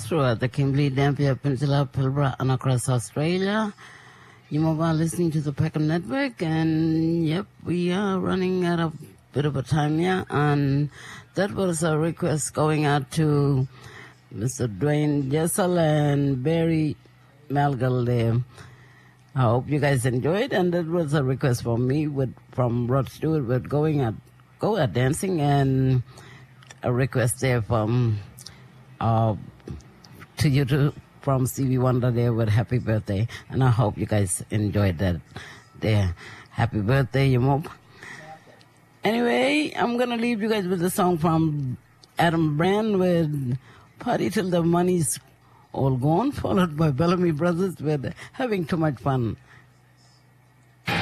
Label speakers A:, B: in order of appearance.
A: throughout the Kimberley, Dampier Peninsula, Pilbara, and across Australia. You mobile listening to the Peckham Network, and yep, we are running out of bit of a time here, and that was a request going out to Mr. Dwayne Jessel and Barry Malgal there. I hope you guys enjoyed, and that was a request from me from Rod Stewart with Go Out Dancing, and a request there from to you too, from Stevie Wonder there with Happy Birthday, and I hope you guys enjoyed that there. Happy birthday, Yamop. Anyway, I'm gonna leave you guys with a song from Adam Brand with Party Till the Money's All Gone, followed by Bellamy Brothers with Having Too Much Fun.